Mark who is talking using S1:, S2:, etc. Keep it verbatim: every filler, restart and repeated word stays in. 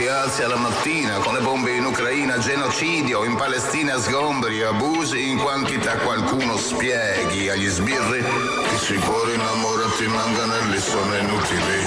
S1: ti alzi alla mattina con le bombe in Ucraina, genocidio, in Palestina sgombri, abusi in quantità, qualcuno spieghi agli sbirri che sui cuori innamorati manganelli sono inutili.